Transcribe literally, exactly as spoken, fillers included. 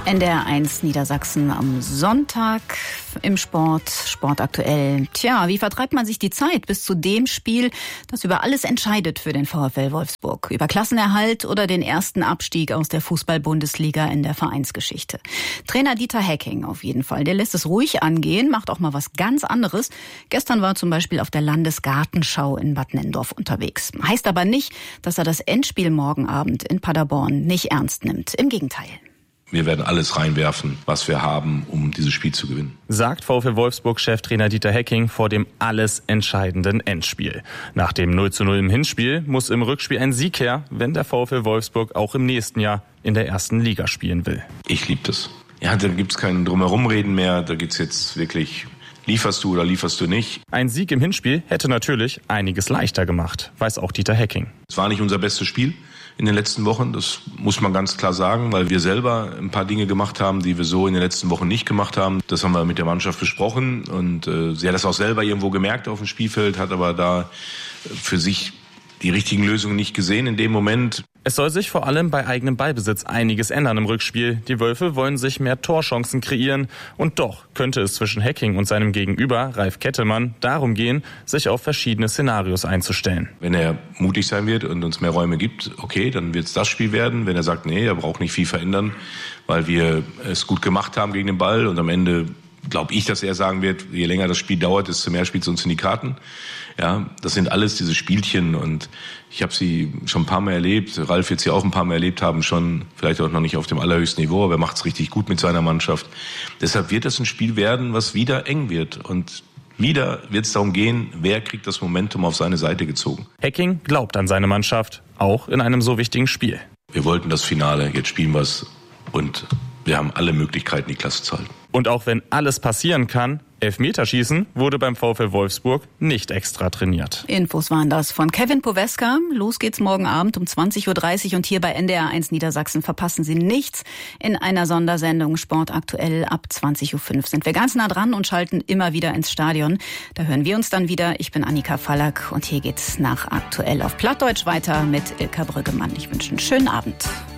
N D R eins Niedersachsen am Sonntag im Sport, Sport aktuell. Tja, wie vertreibt man sich die Zeit bis zu dem Spiel, das über alles entscheidet für den VfL Wolfsburg? Über Klassenerhalt oder den ersten Abstieg aus der Fußball-Bundesliga in der Vereinsgeschichte? Trainer Dieter Hecking auf jeden Fall. Der lässt es ruhig angehen, macht auch mal was ganz anderes. Gestern war er zum Beispiel auf der Landesgartenschau in Bad Nenndorf unterwegs. Heißt aber nicht, dass er das Endspiel morgen Abend in Paderborn nicht ernst nimmt. Im Gegenteil. Wir werden alles reinwerfen, was wir haben, um dieses Spiel zu gewinnen. Sagt VfL Wolfsburg-Cheftrainer Dieter Hecking vor dem alles entscheidenden Endspiel. Nach dem null zu null im Hinspiel muss im Rückspiel ein Sieg her, wenn der VfL Wolfsburg auch im nächsten Jahr in der ersten Liga spielen will. Ich liebe das. Ja, da gibt's kein Drumherumreden mehr. Da geht's jetzt wirklich, lieferst du oder lieferst du nicht. Ein Sieg im Hinspiel hätte natürlich einiges leichter gemacht, weiß auch Dieter Hecking. Es war nicht unser bestes Spiel in den letzten Wochen, das muss man ganz klar sagen, weil wir selber ein paar Dinge gemacht haben, die wir so in den letzten Wochen nicht gemacht haben. Das haben wir mit der Mannschaft besprochen und äh, sie hat das auch selber irgendwo gemerkt auf dem Spielfeld, hat aber da für sich die richtigen Lösungen nicht gesehen in dem Moment. Es soll sich vor allem bei eigenem Ballbesitz einiges ändern im Rückspiel. Die Wölfe wollen sich mehr Torchancen kreieren. Und doch könnte es zwischen Hecking und seinem Gegenüber, Ralf Kettemann, darum gehen, sich auf verschiedene Szenarios einzustellen. Wenn er mutig sein wird und uns mehr Räume gibt, okay, dann wird es das Spiel werden. Wenn er sagt, nee, er braucht nicht viel verändern, weil wir es gut gemacht haben gegen den Ball und am Ende glaube ich, dass er sagen wird, je länger das Spiel dauert, desto mehr spielt es uns in die Karten. Ja, das sind alles diese Spielchen und ich habe sie schon ein paar Mal erlebt. Ralf wird sie auch ein paar Mal erlebt haben, schon vielleicht auch noch nicht auf dem allerhöchsten Niveau, aber er macht es richtig gut mit seiner Mannschaft. Deshalb wird das ein Spiel werden, was wieder eng wird und wieder wird es darum gehen, wer kriegt das Momentum auf seine Seite gezogen. Hecking glaubt an seine Mannschaft, auch in einem so wichtigen Spiel. Wir wollten das Finale, jetzt spielen wir es und wir haben alle Möglichkeiten, die Klasse zu halten. Und auch wenn alles passieren kann, Elfmeterschießen wurde beim VfL Wolfsburg nicht extra trainiert. Infos waren das von Kevin Poweska. Los geht's morgen Abend um zwanzig Uhr dreißig und hier bei N D R eins Niedersachsen verpassen Sie nichts. In einer Sondersendung Sport aktuell ab zwanzig Uhr fünf sind wir ganz nah dran und schalten immer wieder ins Stadion. Da hören wir uns dann wieder. Ich bin Annika Fallack und hier geht's nach aktuell auf Plattdeutsch weiter mit Ilka Brüggemann. Ich wünsche einen schönen Abend.